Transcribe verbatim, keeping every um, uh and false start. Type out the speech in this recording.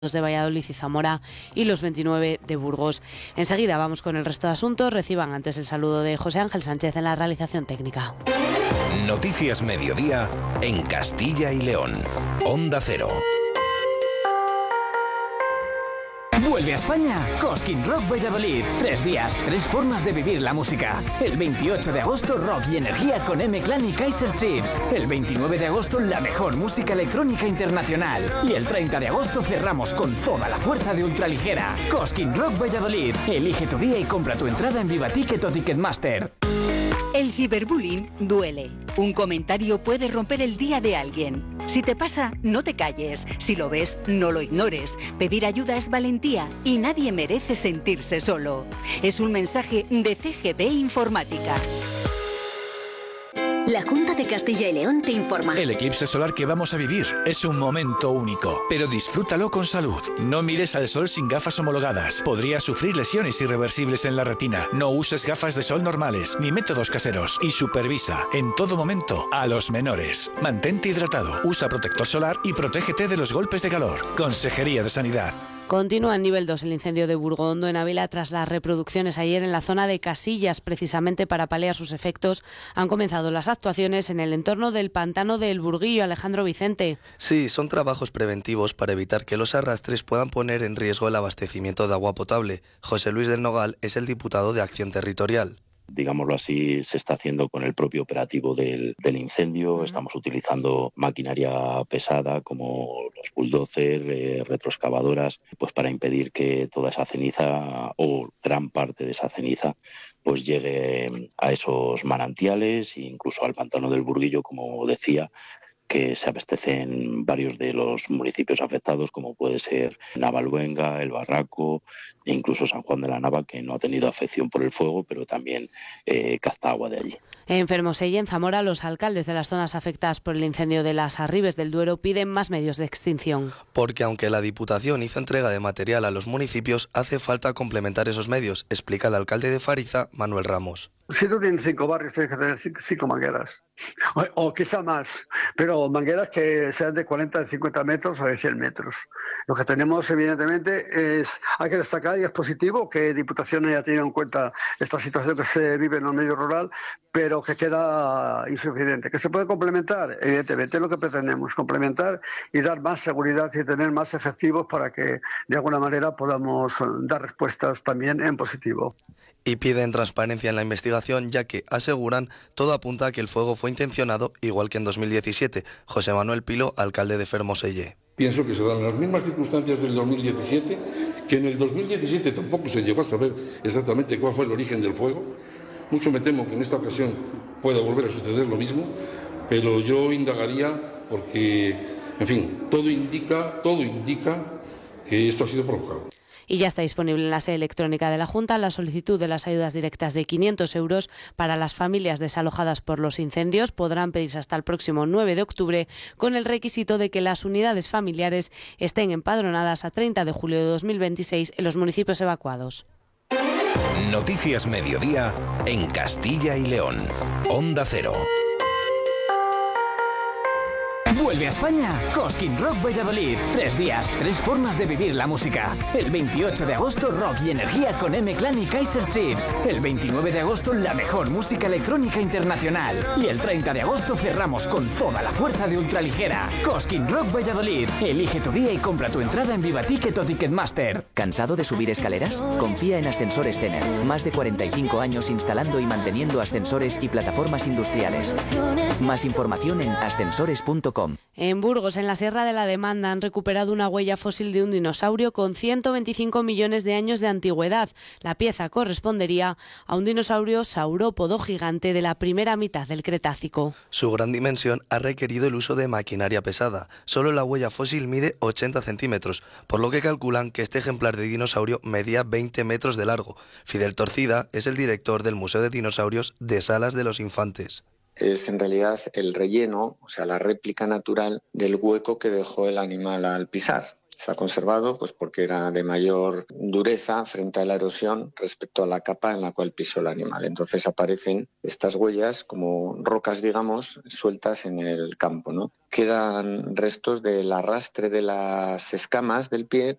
de Valladolid y Zamora y los veintinueve de Burgos. Enseguida vamos con el resto de asuntos. Reciban antes el saludo de José Ángel Sánchez en la realización técnica. Noticias Mediodía en Castilla y León. Onda Cero. Vuelve a España Cosquín Rock Valladolid. Tres días, tres formas de vivir la música. El veintiocho de agosto, rock y energía con M-Clan y Kaiser Chiefs. El veintinueve de agosto, la mejor música electrónica internacional. Y el treinta de agosto cerramos con toda la fuerza de ultraligera. Cosquín Rock Valladolid. Elige tu día y compra tu entrada en Vivaticket o Ticketmaster. El ciberbullying duele. Un comentario puede romper el día de alguien. Si te pasa, no te calles. Si lo ves, no lo ignores. Pedir ayuda es valentía y nadie merece sentirse solo. Es un mensaje de C G P Informática. La Junta de Castilla y León te informa. El eclipse solar que vamos a vivir es un momento único, pero disfrútalo con salud. No mires al sol sin gafas homologadas. Podrías sufrir lesiones irreversibles en la retina. No uses gafas de sol normales ni métodos caseros. Y supervisa en todo momento a los menores. Mantente hidratado, usa protector solar y protégete de los golpes de calor. Consejería de Sanidad. Continúa en nivel dos el incendio de Burgondo en Ávila tras las reproducciones ayer en la zona de Casillas. Precisamente para paliar sus efectos han comenzado las actuaciones en el entorno del pantano del Burguillo. Alejandro Vicente. Sí, son trabajos preventivos para evitar que los arrastres puedan poner en riesgo el abastecimiento de agua potable. José Luis del Nogal es el diputado de Acción Territorial. Digámoslo así, se está haciendo con el propio operativo del, del incendio. Estamos utilizando maquinaria pesada como los bulldozers, eh, retroexcavadoras, pues para impedir que toda esa ceniza o gran parte de esa ceniza pues llegue a esos manantiales e incluso al pantano del Burguillo, como decía, que se abastecen varios de los municipios afectados, como puede ser Navalluenga, El Barraco e incluso San Juan de la Nava, que no ha tenido afección por el fuego, pero también eh, capta agua de allí. En Fermoselle y en Zamora, los alcaldes de las zonas afectadas por el incendio de las Arribes del Duero piden más medios de extinción. Porque aunque la Diputación hizo entrega de material a los municipios, hace falta complementar esos medios, explica el alcalde de Fariza, Manuel Ramos. Si tú tienes cinco barrios, tienes que tener cinco, cinco mangueras, o, o quizá más, pero mangueras que sean de cuarenta, de cincuenta metros o de cien metros. Lo que tenemos, evidentemente, es, hay que destacar, y es positivo, que Diputación haya tenido en cuenta esta situación que se vive en el medio rural, pero que queda insuficiente. ¿Que se puede complementar? Evidentemente es lo que pretendemos, complementar y dar más seguridad y tener más efectivos para que, de alguna manera, podamos dar respuestas también en positivo. Y piden transparencia en la investigación, ya que, aseguran, todo apunta a que el fuego fue intencionado, igual que en dos mil diecisiete. José Manuel Pilo, alcalde de Fermoselle. Pienso que se dan las mismas circunstancias del dos mil diecisiete, que en el dos mil diecisiete tampoco se llegó a saber exactamente cuál fue el origen del fuego. Mucho me temo que en esta ocasión pueda volver a suceder lo mismo, pero yo indagaría porque, en fin, todo indica, todo indica que esto ha sido provocado. Y ya está disponible en la sede electrónica de la Junta la solicitud de las ayudas directas de quinientos euros para las familias desalojadas por los incendios. Podrán pedirse hasta el próximo nueve de octubre con el requisito de que las unidades familiares estén empadronadas a treinta de julio de dos mil veintiséis en los municipios evacuados. Noticias Mediodía en Castilla y León. Onda Cero. Vuelve a España Cosquín Rock Valladolid. Tres días, tres formas de vivir la música. El veintiocho de agosto, rock y energía con M-Clan y Kaiser Chiefs. El veintinueve de agosto, la mejor música electrónica internacional. Y el treinta de agosto cerramos con toda la fuerza de ultraligera. Cosquín Rock Valladolid. Elige tu día y compra tu entrada en Vivaticket o Ticketmaster. ¿Cansado de subir escaleras? Confía en Ascensores Cener. Más de cuarenta y cinco años instalando y manteniendo ascensores y plataformas industriales. Más información en ascensores punto com. En Burgos, en la Sierra de la Demanda, han recuperado una huella fósil de un dinosaurio con ciento veinticinco millones de años de antigüedad. La pieza correspondería a un dinosaurio saurópodo gigante de la primera mitad del Cretácico. Su gran dimensión ha requerido el uso de maquinaria pesada. Solo la huella fósil mide ochenta centímetros, por lo que calculan que este ejemplar de dinosaurio medía veinte metros de largo. Fidel Torcida es el director del Museo de Dinosaurios de Salas de los Infantes. Es en realidad el relleno, o sea, la réplica natural del hueco que dejó el animal al pisar. Se ha conservado pues porque era de mayor dureza frente a la erosión respecto a la capa en la cual pisó el animal. Entonces aparecen estas huellas como rocas, digamos, sueltas en el campo, ¿no? Quedan restos del arrastre de las escamas del pie